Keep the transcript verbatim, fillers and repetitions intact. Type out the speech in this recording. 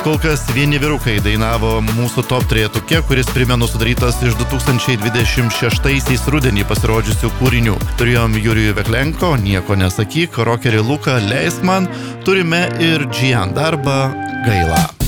kol kas vieni vyrukai dainavo mūsų top trejetuke, kuris primenu sudarytas iš du tūkstančiai dvidešimt šeštaisiais rudenį pasirodžiusių kūrinių. Turėjom Jurijų Veklenko, Nieko nesakyk, rokerį Luką, Leisk man, turime ir Džian darbą Gaila.